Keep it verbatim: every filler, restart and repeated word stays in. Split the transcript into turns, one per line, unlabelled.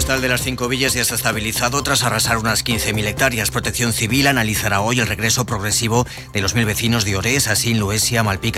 forestal de las Cinco Villas ya está estabilizado tras arrasar unas quince mil hectáreas. Protección Civil analizará hoy el regreso progresivo de los mil vecinos de Orés, Asín, Luesia, Malpica